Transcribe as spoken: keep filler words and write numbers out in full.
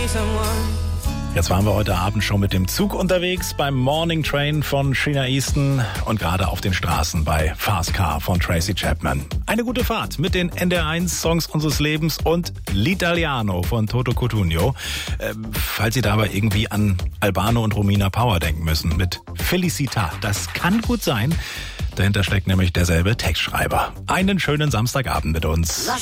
Jetzt waren wir heute Abend schon mit dem Zug unterwegs beim Morning Train von Sheena Easton und gerade auf den Straßen bei Fast Car von Tracy Chapman. Eine gute Fahrt mit den N D R eins Songs unseres Lebens und L'Italiano von Toto Cutugno. Äh, falls Sie da aber irgendwie an Albano und Romina Power denken müssen mit Felicita. Das kann gut sein. Dahinter steckt nämlich derselbe Textschreiber. Einen schönen Samstagabend mit uns.